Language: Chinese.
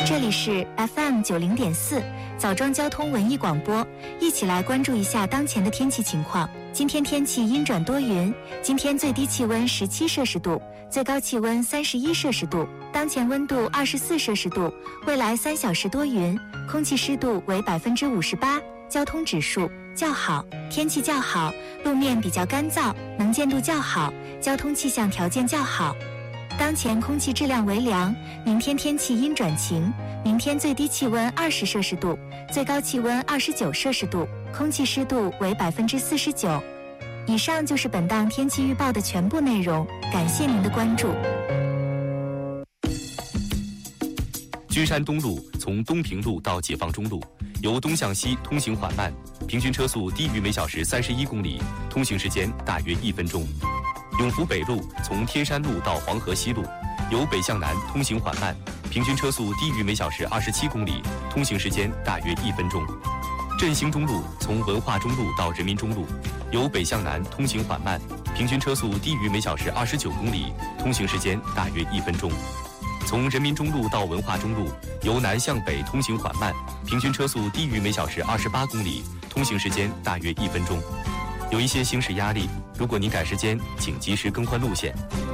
这里是 FM90.4枣庄交通文艺广播，一起来关注一下当前的天气情况。今天天气阴转多云，今天最低气温17摄氏度，最高气温31摄氏度，当前温度24摄氏度。未来3小时多云，空气湿度为58%，交通指数较好，天气较好，路面比较干燥，能见度较好，交通气象条件较好。当前空气质量为良，明天天气阴转晴，明天最低气温20摄氏度，最高气温29摄氏度，空气湿度为49%。以上就是本档天气预报的全部内容，感谢您的关注。 君山东路从东平路到解放中路，由东向西通行缓慢，平均车速低于每小时31公里，通行时间大约1分钟。永福北路从天山路到黄河西路，由北向南通行缓慢，平均车速低于每小时27公里，通行时间大约1分钟。振兴中路从文化中路到人民中路，由北向南通行缓慢，平均车速低于每小时29公里，通行时间大约1分钟。从人民中路到文化中路，由南向北通行缓慢，平均车速低于每小时28公里，通行时间大约1分钟。有一些行驶压力，如果您赶时间，请及时更换路线。